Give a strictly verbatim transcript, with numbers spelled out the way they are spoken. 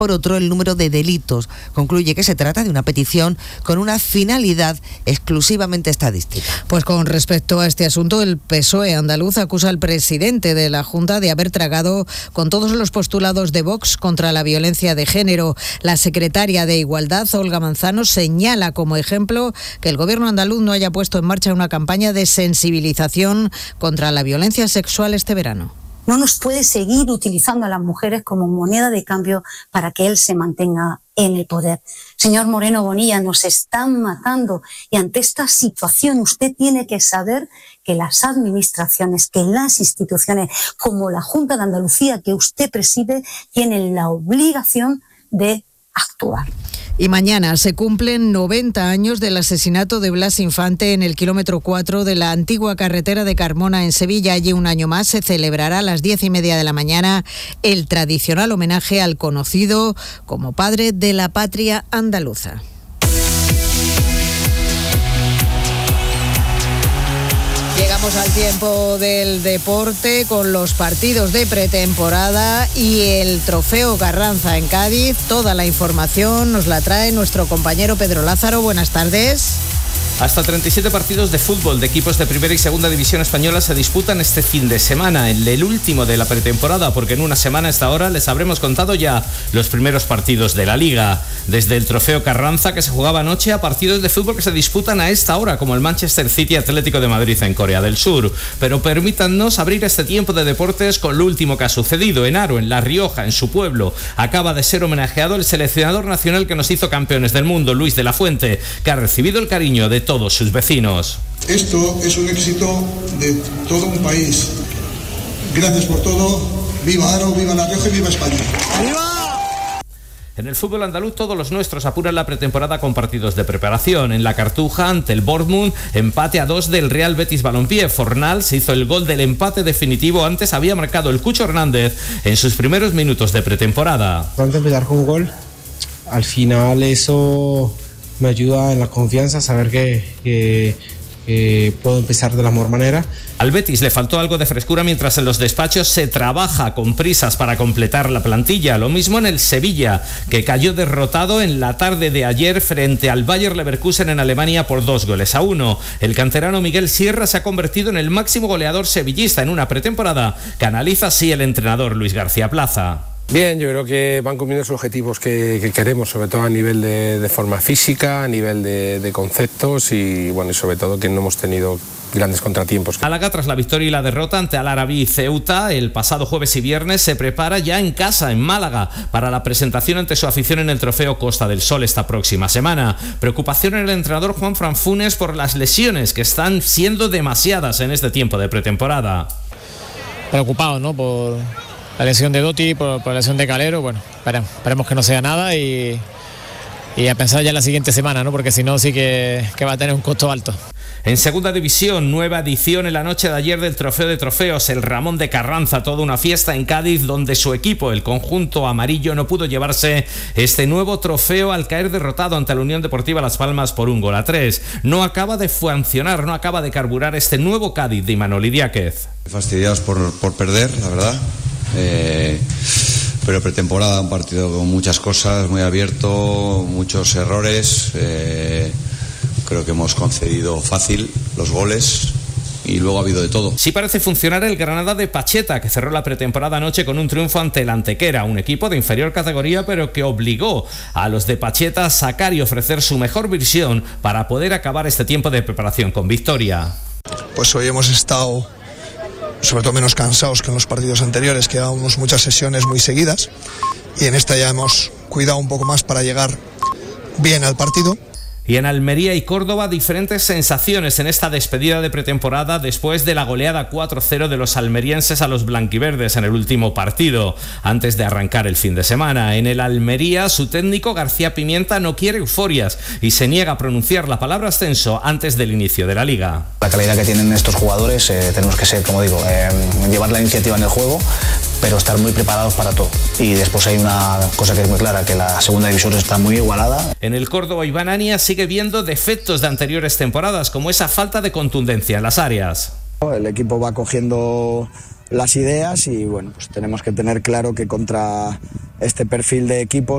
por otro el número de delitos. Concluye que se trata de una petición con una finalidad exclusivamente estadística. Pues con respecto a este asunto, el P S O E andaluz acusa al presidente de la Junta de haber tragado con todos los postulados de Vox contra la violencia de género. La secretaria de Igualdad, Olga Manzano, señala como ejemplo que el gobierno andaluz no haya puesto en marcha una campaña de sensibilización contra la violencia sexual este verano. No nos puede seguir utilizando a las mujeres como moneda de cambio para que él se mantenga en el poder. Señor Moreno Bonilla, nos están matando y ante esta situación usted tiene que saber que las administraciones, que las instituciones como la Junta de Andalucía que usted preside tienen la obligación de actuar. Y mañana se cumplen noventa años del asesinato de Blas Infante en el kilómetro cuatro de la antigua carretera de Carmona en Sevilla. Allí un año más se celebrará a las diez y media de la mañana el tradicional homenaje al conocido como padre de la patria andaluza. Llegamos al tiempo del deporte con los partidos de pretemporada y el Trofeo Carranza en Cádiz. Toda la información nos la trae nuestro compañero Pedro Lázaro. Buenas tardes. Hasta treinta y siete partidos de fútbol de equipos de primera y segunda división española se disputan este fin de semana, en el último de la pretemporada, porque en una semana a esta hora les habremos contado ya los primeros partidos de la Liga. Desde el Trofeo Carranza, que se jugaba anoche, a partidos de fútbol que se disputan a esta hora, como el Manchester City Atlético de Madrid en Corea del Sur. Pero permítannos abrir este tiempo de deportes con lo último que ha sucedido. En Haro, en La Rioja, en su pueblo, acaba de ser homenajeado el seleccionador nacional que nos hizo campeones del mundo, Luis de la Fuente, que ha recibido el cariño de todos sus vecinos. Esto es un éxito de todo un país. Gracias por todo. Viva Haro, viva La Rioja y viva España. ¡Viva! En el fútbol andaluz todos los nuestros apuran la pretemporada con partidos de preparación. En la Cartuja, ante el Bournemouth, empate a dos del Real Betis Balompié. Fornal se hizo el gol del empate definitivo. Antes había marcado el Cucho Hernández en sus primeros minutos de pretemporada. Antes de empezar con un gol, al final eso me ayuda en la confianza, saber que, que, que puedo empezar de la mejor manera. Al Betis le faltó algo de frescura mientras en los despachos se trabaja con prisas para completar la plantilla. Lo mismo en el Sevilla, que cayó derrotado en la tarde de ayer frente al Bayer Leverkusen en Alemania por dos goles a uno. El canterano Miguel Sierra se ha convertido en el máximo goleador sevillista en una pretemporada que analiza así el entrenador Luis García Plaza. Bien, yo creo que van cumpliendo los objetivos que, que queremos, sobre todo a nivel de, de forma física, a nivel de, de conceptos y bueno, y sobre todo que no hemos tenido grandes contratiempos. Málaga, tras la victoria y la derrota ante Al Arabí y Ceuta el pasado jueves y viernes, se prepara ya en casa, en Málaga, para la presentación ante su afición en el Trofeo Costa del Sol esta próxima semana. Preocupación en el entrenador Juan Fran Funes por las lesiones que están siendo demasiadas en este tiempo de pretemporada. Preocupado, ¿no?, por la lesión de Dotti, por, por la lesión de Calero. Bueno, esperemos, esperemos que no sea nada y, y a pensar ya en la siguiente semana, ¿no?, porque si no sí que, que va a tener un costo alto. En segunda división, nueva edición en la noche de ayer del Trofeo de Trofeos, el Ramón de Carranza, toda una fiesta en Cádiz donde su equipo, el conjunto amarillo, no pudo llevarse este nuevo trofeo al caer derrotado ante la Unión Deportiva Las Palmas por un gol a tres. No acaba de funcionar, no acaba de carburar este nuevo Cádiz de Imanol Idiáquez. Fastidiados por, por perder, la verdad. Eh, pero pretemporada, un partido con muchas cosas, muy abierto, muchos errores. Eh, creo que hemos concedido fácil los goles y luego ha habido de todo. Sí parece funcionar el Granada de Pacheta, que cerró la pretemporada anoche con un triunfo ante el Antequera, un equipo de inferior categoría pero que obligó a los de Pacheta a sacar y ofrecer su mejor versión para poder acabar este tiempo de preparación con victoria. Pues hoy hemos estado sobre todo menos cansados que en los partidos anteriores, que llevábamos muchas sesiones muy seguidas y en esta ya hemos cuidado un poco más para llegar bien al partido. Y en Almería y Córdoba, diferentes sensaciones en esta despedida de pretemporada después de la goleada cuatro cero de los almerienses a los blanquiverdes en el último partido, antes de arrancar el fin de semana. En el Almería, su técnico García Pimienta no quiere euforias y se niega a pronunciar la palabra ascenso antes del inicio de la Liga. La calidad que tienen estos jugadores, eh, tenemos que ser, como digo, eh, llevar la iniciativa en el juego, pero estar muy preparados para todo. Y después hay una cosa que es muy clara, que la segunda división está muy igualada. En el Córdoba, Iván Ania sigue viendo defectos de anteriores temporadas, como esa falta de contundencia en las áreas. El equipo va cogiendo las ideas y bueno, pues tenemos que tener claro que contra este perfil de equipos